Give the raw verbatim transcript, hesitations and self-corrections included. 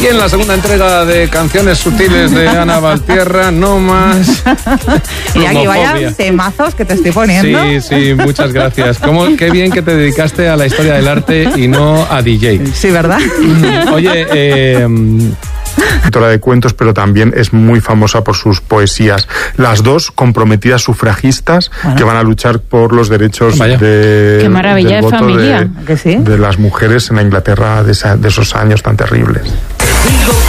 Y en la segunda entrega de Canciones Sutiles de Ana Valtierra, no más. Y aquí vaya temazos que te estoy poniendo. Sí, sí, muchas gracias. ¿Cómo, qué bien que te dedicaste a la historia del arte y no a D J. Sí, ¿verdad? Oye, eh... escritora de cuentos, pero también es muy famosa por sus poesías. Las dos comprometidas sufragistas, bueno, que van a luchar por los derechos de, Qué maravilla del de voto familia. de, ¿Que sí? de las mujeres en la Inglaterra de, esa, de esos años tan terribles. Digo